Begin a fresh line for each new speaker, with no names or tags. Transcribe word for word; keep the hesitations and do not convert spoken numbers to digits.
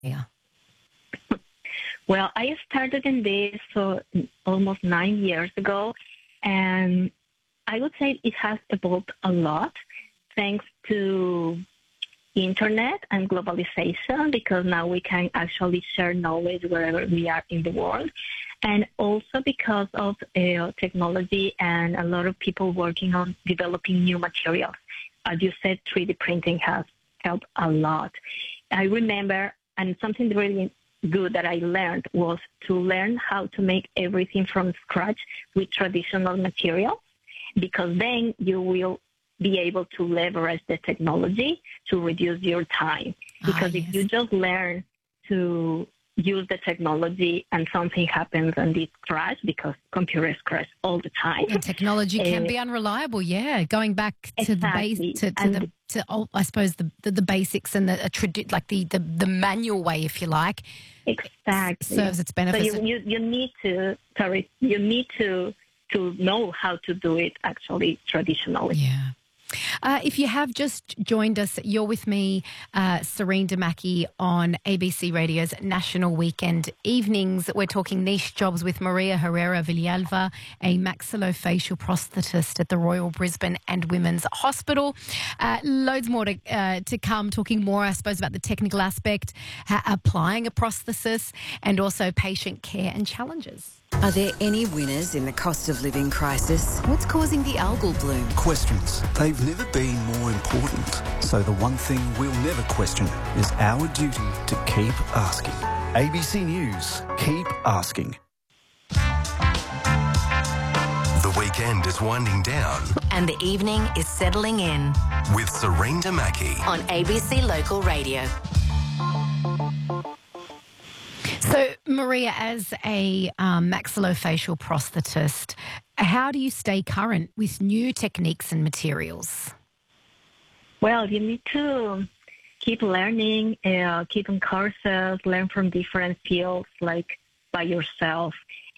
Yeah.
Well, I started in this so almost nine years ago, and I would say it has evolved a lot thanks to internet and globalization, because now we can actually share knowledge wherever we are in the world, and also because of uh, technology and a lot of people working on developing new materials. As you said, three D printing has helped a lot. I remember, and something really good that I learned was to learn how to make everything from scratch with traditional materials, because then you will be able to leverage the technology to reduce your time. Because ah, yes. if you just learn to use the technology and something happens and it crashes, because computers crash all the time.
And technology uh, can be unreliable, yeah. Going back to
exactly.
the base, to, to the, to, oh, I suppose the, the, the basics and the tradi- like the, the, the manual way, if you like.
Exactly.
Serves its benefits.
So you, you, you need to, sorry, you need to, to know how to do it actually traditionally.
Yeah. Uh, if you have just joined us, you're with me, uh, Serene Damaki, on A B C Radio's National Weekend Evenings. We're talking niche jobs with Maria Herrera Villalva, a maxillofacial prosthetist at the Royal Brisbane and Women's Hospital. Uh, loads more to, uh, to come, talking more, I suppose, about the technical aspect, uh, applying a prosthesis, and also patient care and challenges.
Are there any winners in the cost of living crisis? What's causing the algal bloom?
Questions. They've never been more important. So the one thing we'll never question is our duty to keep asking. A B C News. Keep asking.
The weekend is winding down.
And the evening is settling in.
With Serene Damaki.
On A B C Local Radio.
So, Maria, as a um, maxillofacial prosthetist, how do you stay current with new techniques and materials?
Well, you need to keep learning, uh, keep in courses, learn from different fields, like by yourself.